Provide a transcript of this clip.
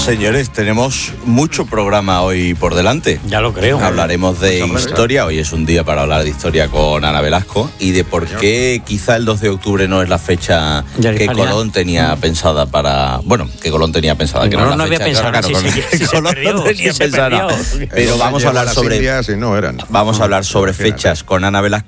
Señores, tenemos mucho programa hoy por delante. Ya lo creo. Hablaremos de historia. Hoy es un día para hablar de historia con Ana Velasco y de por qué quizá el 2 de octubre no es la fecha que Colón tenía pensada para... Bueno, que Colón tenía pensada. Que no había pensado. Colón no tenía pensada. Pero vamos a hablar sobre... Vamos a hablar sobre fechas con Ana Velasco.